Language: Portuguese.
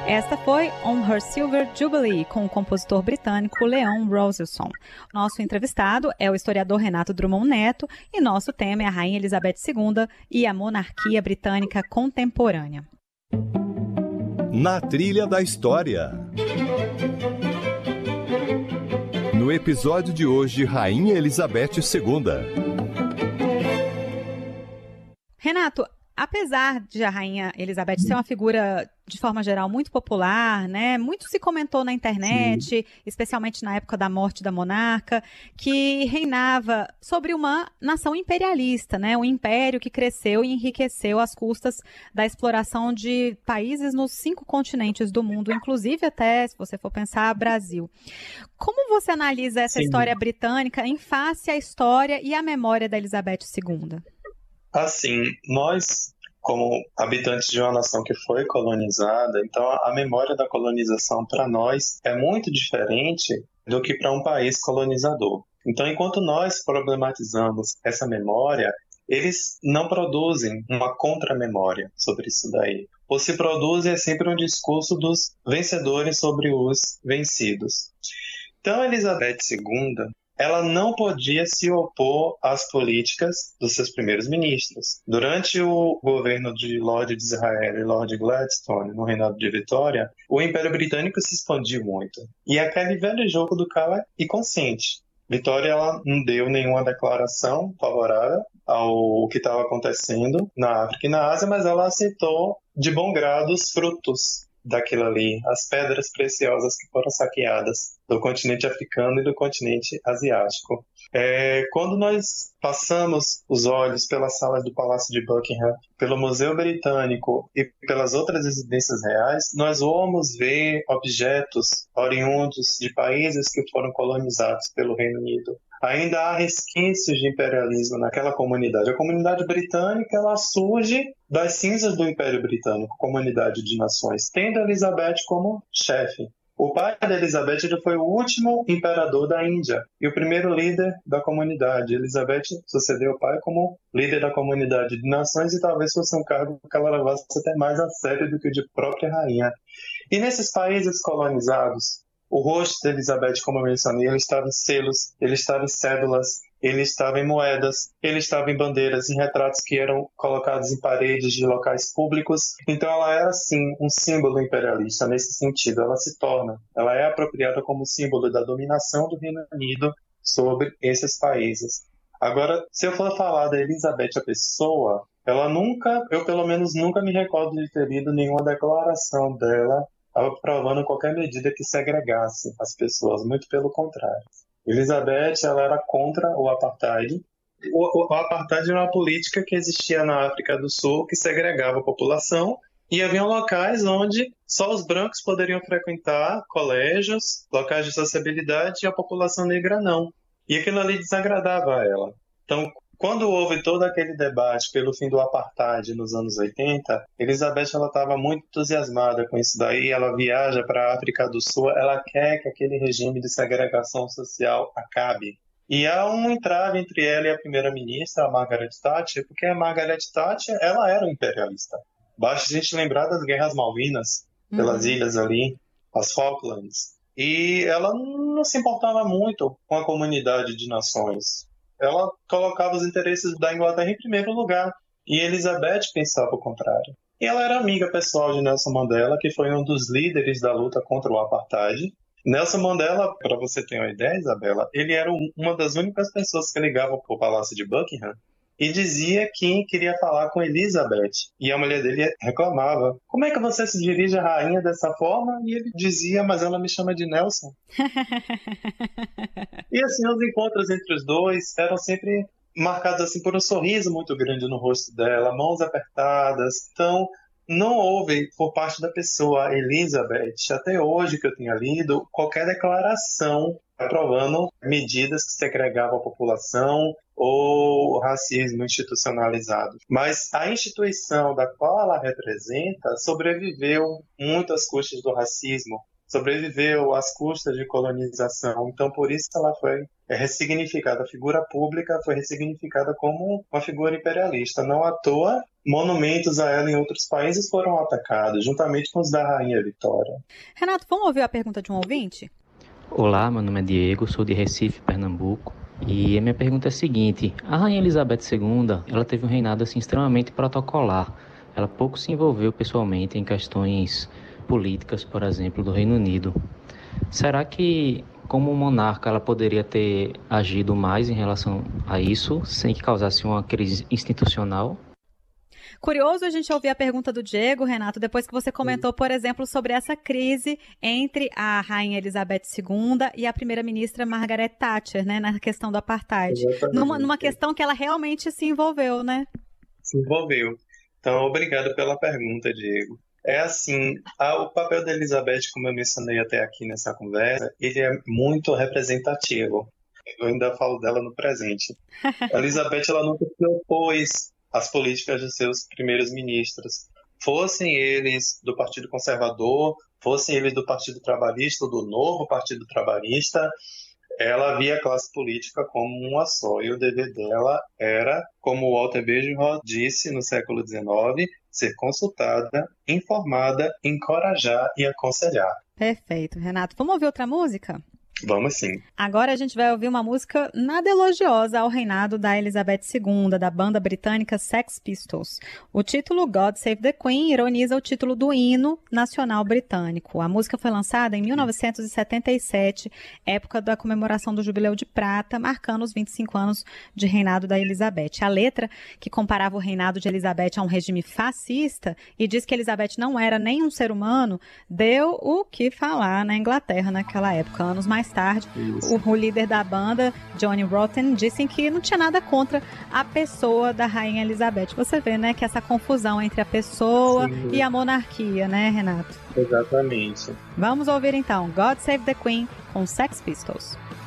Esta foi On Her Silver Jubilee, com o compositor britânico Leon Roselson. Nosso entrevistado é o historiador Renato Drummond Neto e nosso tema é a Rainha Elizabeth II e a monarquia britânica contemporânea. Na trilha da história. No episódio de hoje, Rainha Elizabeth II. Renato, apesar de a Rainha Elizabeth ser uma figura, de forma geral, muito popular, né? Muito se comentou na internet, sim, especialmente na época da morte da monarca, que reinava sobre uma nação imperialista, né? Um império que cresceu e enriqueceu às custas da exploração de países nos 5 continentes do mundo, inclusive até, se você for pensar, Brasil. Como você analisa essa história britânica em face à história e à memória da Elizabeth II? Assim, nós, como habitantes de uma nação que foi colonizada, então a memória da colonização para nós é muito diferente do que para um país colonizador. Então, enquanto nós problematizamos essa memória, eles não produzem uma contra-memória sobre isso daí. O se produz é sempre um discurso dos vencedores sobre os vencidos. Então, Elizabeth II, ela não podia se opor às políticas dos seus primeiros ministros. Durante o governo de Lord Disraeli e Lord Gladstone, no reinado de Vitória, o Império Britânico se expandiu muito. E aquele velho jogo do cala e consente. Vitória, ela não deu nenhuma declaração favorável ao que estava acontecendo na África e na Ásia, mas ela aceitou de bom grado os frutos daquilo ali, as pedras preciosas que foram saqueadas do continente africano e do continente asiático. Quando nós passamos os olhos pelas salas do Palácio de Buckingham, pelo Museu Britânico e pelas outras residências reais, nós vamos ver objetos oriundos de países que foram colonizados pelo Reino Unido. Ainda há resquícios de imperialismo naquela comunidade. A comunidade britânica, ela surge das cinzas do Império Britânico, comunidade de nações, tendo Elizabeth como chefe. O pai da Elizabeth, ele foi o último imperador da Índia e o primeiro líder da comunidade. Elizabeth sucedeu o pai como líder da comunidade de nações e talvez fosse um cargo que ela levasse até mais a sério do que o de própria rainha. E nesses países colonizados, o rosto de Elizabeth, como eu mencionei, ele estava em selos, ele estava em cédulas, ele estava em moedas, ele estava em bandeiras, em retratos que eram colocados em paredes de locais públicos. Então ela era, sim, um símbolo imperialista nesse sentido. Ela é apropriada como símbolo da dominação do Reino Unido sobre esses países. Agora, se eu for falar da Elizabeth, a pessoa, eu pelo menos nunca me recordo de ter lido nenhuma declaração dela aprovando qualquer medida que segregasse as pessoas, muito pelo contrário. Elizabeth, ela era contra o apartheid. O apartheid era uma política que existia na África do Sul que segregava a população e havia locais onde só os brancos poderiam frequentar colégios, locais de sociabilidade e a população negra não. E aquilo ali desagradava a ela. Então, quando houve todo aquele debate pelo fim do apartheid nos anos 80, Elizabeth estava muito entusiasmada com isso daí. Ela viaja para a África do Sul, ela quer que aquele regime de segregação social acabe. E há um entrave entre ela e a primeira-ministra, a Margaret Thatcher, porque a Margaret Thatcher ela era um imperialista. Basta a gente lembrar das Guerras Malvinas, pelas ilhas ali, as Falklands. E ela não se importava muito com a comunidade de nações. Ela colocava os interesses da Inglaterra em primeiro lugar. E Elizabeth pensava o contrário. E ela era amiga pessoal de Nelson Mandela, que foi um dos líderes da luta contra o apartheid. Nelson Mandela, para você ter uma ideia, Isabela, ele era uma das únicas pessoas que ligava para o Palácio de Buckingham e dizia que queria falar com Elizabeth. E a mulher dele reclamava: como é que você se dirige à rainha dessa forma? E ele dizia: mas ela me chama de Nelson. E assim, os encontros entre os dois eram sempre marcados assim por um sorriso muito grande no rosto dela, mãos apertadas. Então, não houve, por parte da pessoa Elizabeth, até hoje que eu tenha lido, qualquer declaração aprovando medidas que segregavam a população ou racismo institucionalizado. Mas a instituição da qual ela representa sobreviveu muito às custas do racismo, sobreviveu às custas de colonização. Então, por isso ela foi ressignificada. A figura pública foi ressignificada como uma figura imperialista. Não à toa, monumentos a ela em outros países foram atacados, juntamente com os da Rainha Vitória. Renato, vamos ouvir a pergunta de um ouvinte? Olá, meu nome é Diego, sou de Recife, Pernambuco. E a minha pergunta é a seguinte: a Rainha Elizabeth II, ela teve um reinado assim, extremamente protocolar. Ela pouco se envolveu pessoalmente em questões políticas, por exemplo, do Reino Unido. Será que, como monarca, ela poderia ter agido mais em relação a isso, sem que causasse uma crise institucional? Curioso a gente ouvir a pergunta do Diego, Renato, depois que você comentou, por exemplo, sobre essa crise entre a Rainha Elizabeth II e a primeira-ministra Margaret Thatcher, né, na questão do apartheid. Numa questão que ela realmente se envolveu, né? Se envolveu. Então, obrigado pela pergunta, Diego. É assim, o papel da Elizabeth, como eu mencionei até aqui nessa conversa, ele é muito representativo. Eu ainda falo dela no presente. A Elizabeth, ela nunca se opôs às políticas de seus primeiros ministros. Fossem eles do Partido Conservador, fossem eles do Partido Trabalhista, ou do novo Partido Trabalhista, ela via a classe política como uma só. E o dever dela era, como Walter Bezerra disse no século XIX, ser consultada, informada, encorajar e aconselhar. Perfeito, Renato. Vamos ouvir outra música? Vamos sim. Agora a gente vai ouvir uma música nada elogiosa ao reinado da Elizabeth II, da banda britânica Sex Pistols. O título God Save the Queen ironiza o título do hino nacional britânico. A música foi lançada em 1977, época da comemoração do Jubileu de Prata, marcando os 25 anos de reinado da Elizabeth. A letra, que comparava o reinado de Elizabeth a um regime fascista e diz que Elizabeth não era nem um ser humano, deu o que falar na Inglaterra naquela época. Anos mais tarde, o líder da banda, Johnny Rotten, disse que não tinha nada contra a pessoa da Rainha Elizabeth. Você vê, né, que essa confusão entre a pessoa e a monarquia, né, Renato? Exatamente. Vamos ouvir então God Save the Queen com Sex Pistols.